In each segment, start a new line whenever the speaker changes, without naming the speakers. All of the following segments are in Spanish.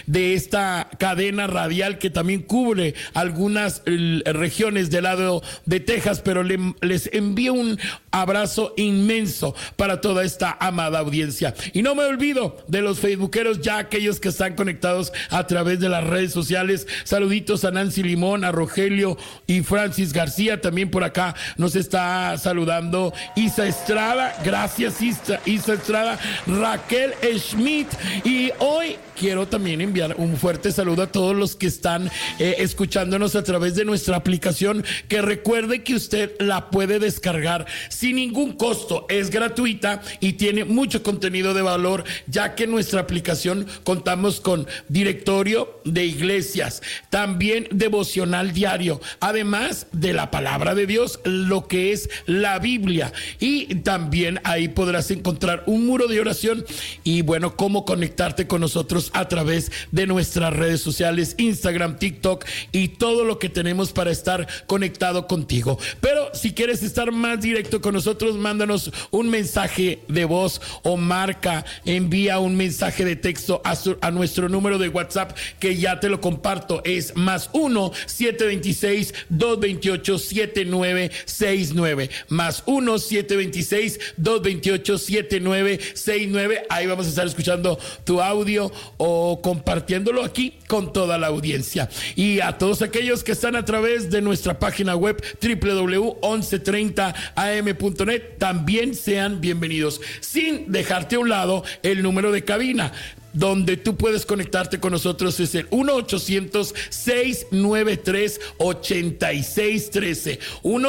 de esta cadena radial que también cubre algunas regiones del lado de Texas, pero les envío un abrazo inmenso para toda esta amada audiencia. Y no me olvido de los facebookeros, ya aquellos que están conectados a través de las redes sociales. Saluditos a Nancy Limón, a Rogelio y Francis García. También por acá nos está saludando Isa Estrada. Gracias, Isa Estrada. Raquel Schmidt. Y hoy quiero también enviar un fuerte saludo a todos los que están escuchándonos a través de nuestra aplicación, que recuerde que usted la puede descargar sin ningún costo, es gratuita y tiene mucho contenido de valor, ya que en nuestra aplicación contamos con directorio de iglesias, también devocional diario, además de la palabra de Dios, lo que es la Biblia, y también ahí podrás encontrar un muro de oración y bueno, cómo conectarte con nosotros a través de nuestras redes sociales, Instagram, TikTok y todo lo que tenemos para estar conectado contigo. Pero si quieres estar más directo con nosotros, mándanos un mensaje de voz o envía un mensaje de texto a nuestro número de WhatsApp, que ya te lo comparto, es +1 726 228 7969, +1 726 228 7969. Ahí vamos a estar escuchando tu audio o compartiéndolo aquí con toda la audiencia. Y a todos aquellos que están a través de nuestra página web www.1130am.net, también sean bienvenidos, sin dejarte a un lado el número de cabina donde tú puedes conectarte con nosotros. Es el 1-800-693-8613,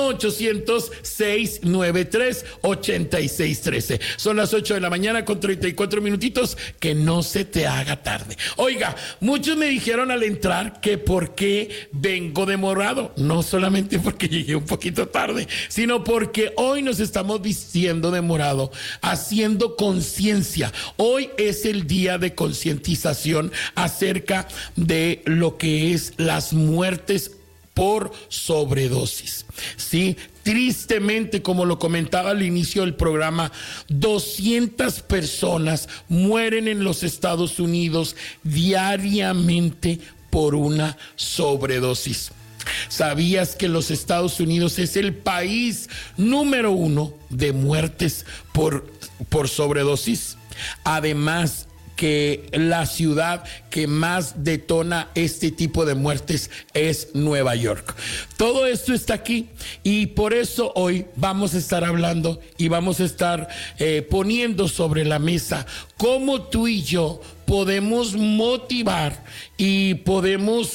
1-800-693-8613. Son las 8 de la mañana con 34 minutitos, que no se te haga tarde. Oiga, muchos me dijeron al entrar que por qué vengo demorado, no solamente porque llegué un poquito tarde, sino porque hoy nos estamos vistiendo de morado, haciendo conciencia. Hoy es el día de concientización acerca de lo que es las muertes por sobredosis. Sí, tristemente, como lo comentaba al inicio del programa, 200 personas mueren en los Estados Unidos diariamente por una sobredosis. ¿Sabías que los Estados Unidos es el país número 1 de muertes por sobredosis? Además, que la ciudad que más detona este tipo de muertes es Nueva York. Todo esto está aquí y por eso hoy vamos a estar hablando y vamos a estar poniendo sobre la mesa cómo tú y yo podemos motivar y podemos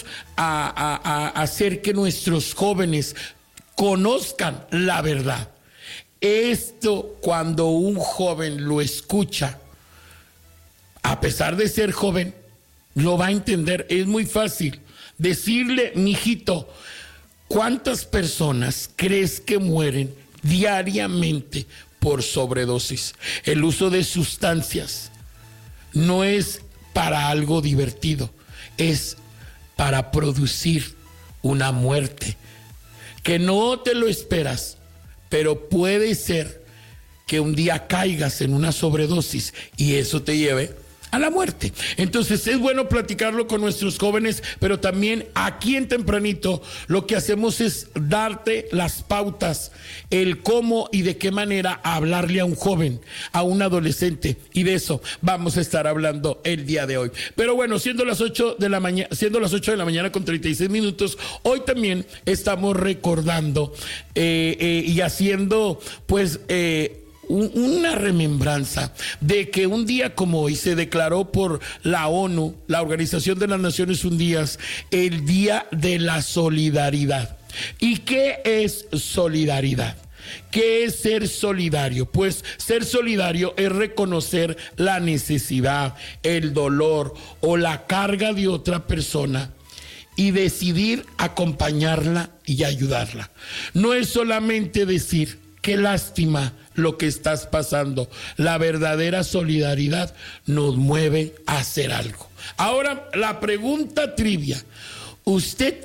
hacer que nuestros jóvenes conozcan la verdad. Esto, cuando un joven lo escucha, a pesar de ser joven, lo va a entender. Es muy fácil decirle: mijito, ¿cuántas personas crees que mueren diariamente por sobredosis? El uso de sustancias no es para algo divertido, es para producir una muerte que no te lo esperas, pero puede ser que un día caigas en una sobredosis y eso te lleve a la muerte. Entonces es bueno platicarlo con nuestros jóvenes, pero también aquí en Tempranito lo que hacemos es darte las pautas, el cómo y de qué manera hablarle a un joven, a un adolescente, y de eso vamos a estar hablando el día de hoy. Pero bueno, siendo las 8 de la mañana con 36 minutos, hoy también estamos recordando y haciendo pues una remembranza de que un día como hoy se declaró por la ONU, la Organización de las Naciones Unidas, el Día de la Solidaridad. ¿Y qué es solidaridad? ¿Qué es ser solidario? Pues ser solidario es reconocer la necesidad, el dolor o la carga de otra persona y decidir acompañarla y ayudarla. No es solamente decir: qué lástima lo que estás pasando. La verdadera solidaridad nos mueve a hacer algo. Ahora, la pregunta trivia: ¿usted